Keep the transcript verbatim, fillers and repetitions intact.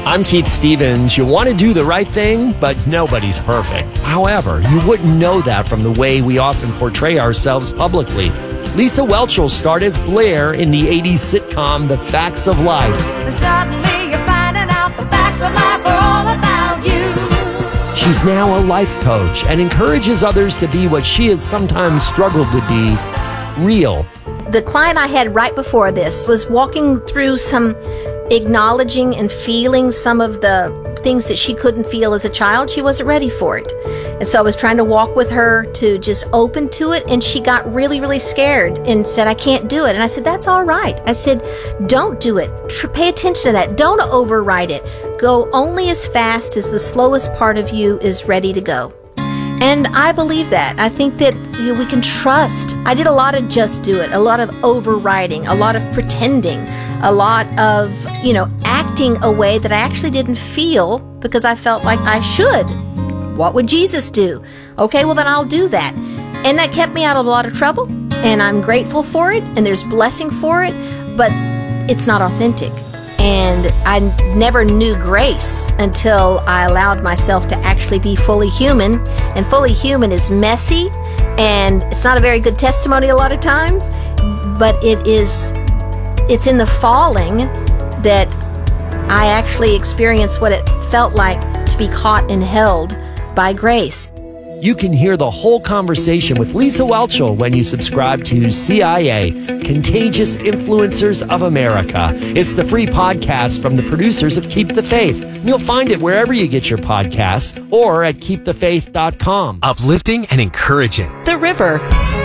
I'm Keith Stevens. You want to do the right thing, but nobody's perfect. However, you wouldn't know that from the way we often portray ourselves publicly. Lisa Whelchel starred as Blair in the eighties sitcom The Facts of Life. And suddenly you're finding out the facts of life are all about you. She's now a life coach and encourages others to be what she has sometimes struggled to be, real. The client I had right before this was walking through some acknowledging and feeling some of the things that she couldn't feel as a child. She wasn't ready for it. And so I was trying to walk with her to just open to it, and she got really, really scared and said, I can't do it. And I said, that's all right. I said, don't do it. Tr- pay attention to that. Don't override it. Go only as fast as the slowest part of you is ready to go. And I believe that. I think that you know, we can trust. I did a lot of just do it, a lot of overriding, a lot of pretending, a lot of, you know, acting a way that I actually didn't feel because I felt like I should. What would Jesus do? Okay, well then I'll do that. And that kept me out of a lot of trouble, and I'm grateful for it, and there's blessing for it, but it's not authentic. And I never knew grace until I allowed myself to actually be fully human. And fully human is messy, and it's not a very good testimony a lot of times, but it is, it's in the falling that I actually experienced what it felt like to be caught and held by grace. You can hear the whole conversation with Lisa Whelchel when you subscribe to C I A, Contagious Influencers of America. It's the free podcast from the producers of Keep the Faith. And you'll find it wherever you get your podcasts or at keep the faith dot com. Uplifting and encouraging. The River.